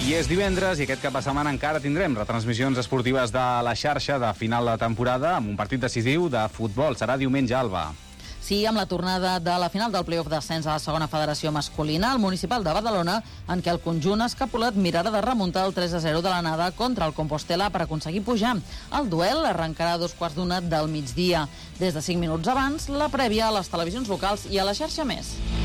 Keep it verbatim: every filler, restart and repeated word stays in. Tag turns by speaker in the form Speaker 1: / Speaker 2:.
Speaker 1: I és divendres i aquest cap de setmana encara tindrem retransmissions esportives de la xarxa de final de temporada amb un partit decisiu de futbol. Serà diumenge, Alba.
Speaker 2: Sí, amb la tornada de la final del play-off d'ascens a la segona federació masculina, al municipal de Badalona, en què el conjunt escapulat mirarà de remuntar el tres a zero de l'anada contra el Compostela per aconseguir pujar. El duel arrencarà a dos quarts d'una del migdia. Des de cinc minuts abans, la prèvia a les televisions locals i a la xarxa Més.